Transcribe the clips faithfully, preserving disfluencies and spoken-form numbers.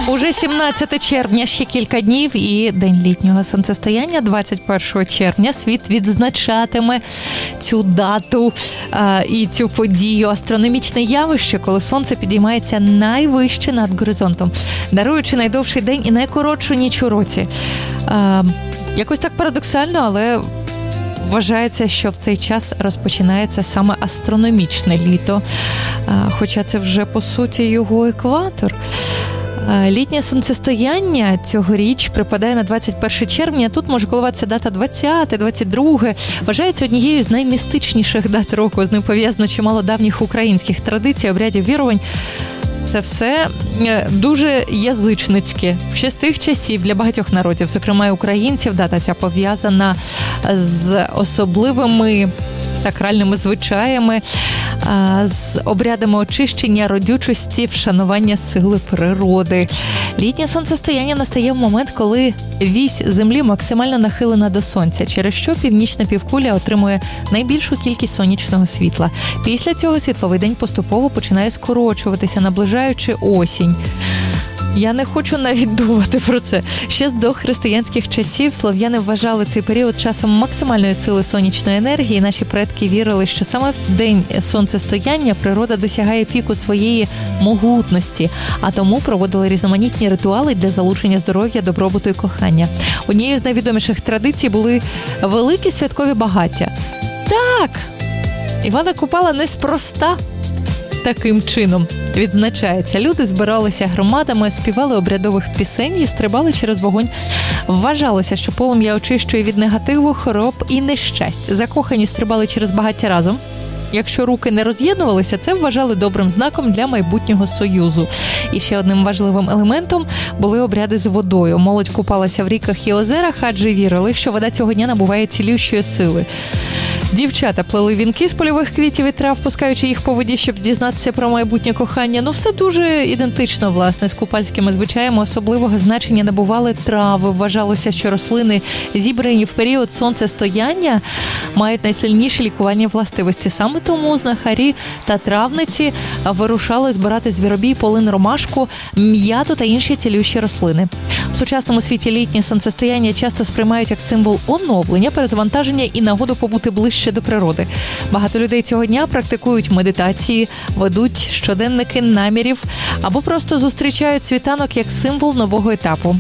Уже сімнадцяте червня, ще кілька днів і День літнього сонцестояння. двадцять першого червня світ відзначатиме цю дату а, і цю подію. Астрономічне явище, коли сонце підіймається найвище над горизонтом, даруючи найдовший день і найкоротшу ніч у році. А, якось так парадоксально, але вважається, що в цей час розпочинається саме астрономічне літо, а, хоча це вже, по суті, його екватор. Літнє сонцестояння цьогоріч припадає на двадцять перше червня. Тут може коливатися дата двадцяте, двадцять друге. Вважається однією з наймістичніших дат року. З ним пов'язано чимало давніх українських традицій, обрядів, вірувань. Це все дуже язичницьке. Ще з тих часів для багатьох народів, зокрема і українців, дата ця пов'язана з особливими сакральними звичаями, з обрядами очищення, родючості, вшанування сили природи. Літнє сонцестояння настає в момент, коли вісь Землі максимально нахилена до Сонця, через що північна півкуля отримує найбільшу кількість сонячного світла. Після цього світловий день поступово починає скорочуватися, наближаючи осінь. Я не хочу навіть думати про це. Ще з дохристиянських часів слов'яни вважали цей період часом максимальної сили сонячної енергії. Наші предки вірили, що саме в день сонцестояння природа досягає піку своєї могутності, а тому проводили різноманітні ритуали для залучення здоров'я, добробуту і кохання. Однією з найвідоміших традицій були великі святкові багаття. Так, Івана Купала неспроста таким чином відзначається. Люди збиралися громадами, співали обрядових пісень і стрибали через вогонь. Вважалося, що полум'я очищує від негативу, хвороб і нещасть. Закохані стрибали через багаття разом. Якщо руки не роз'єднувалися, це вважали добрим знаком для майбутнього союзу. І ще одним важливим елементом були обряди з водою. Молодь купалася в ріках і озерах, адже вірили, що вода цього дня набуває цілющої сили. Дівчата плели вінки з польових квітів і трав, пускаючи їх по воді, щоб дізнатися про майбутнє кохання. Ну, все дуже ідентично, власне, з купальськими звичаями. Особливого значення набували трави. Вважалося, що рослини, зібрані в період сонцестояння, мають найсильніші лікувальні властивості. Саме тому знахарі та травниці вирушали збирати звіробій, полин, ромашку, м'яту та інші цілющі рослини. В сучасному світі літнє сонцестояння часто сприймають як символ оновлення, перезавантаження і нагоду побути ближче до природи. Багато людей цього дня практикують медитації, ведуть щоденники намірів або просто зустрічають світанок як символ нового етапу.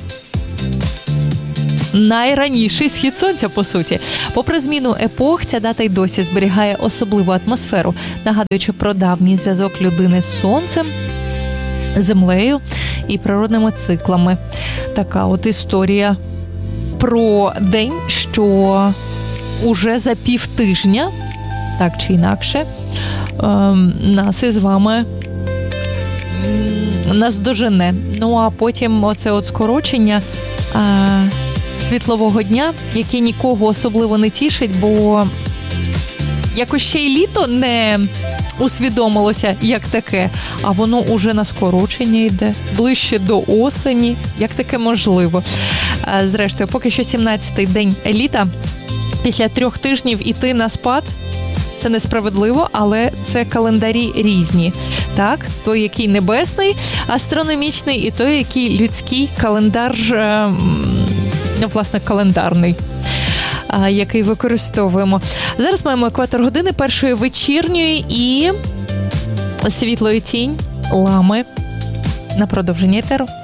Найраніший схід сонця, по суті. Попри зміну епох, ця дата й досі зберігає особливу атмосферу, нагадуючи про давній зв'язок людини з сонцем, землею і природними циклами. Така от історія про день, що уже за півтижня, так чи інакше, нас із вами наздожене. Ну, а потім оце от скорочення світлового дня, яке нікого особливо не тішить, бо якось ще й літо не усвідомилося як таке, а воно уже на скорочення йде, ближче до осені. Як таке можливо? Зрештою, поки що сімнадцятий день літа, після трьох тижнів іти на спад – це несправедливо, але це календарі різні. Так, той, який небесний, астрономічний, і той, який людський календар, ну, власне, календарний, який використовуємо. Зараз маємо екватор години першої вечірньої і світлої тінь лами на продовження етеру.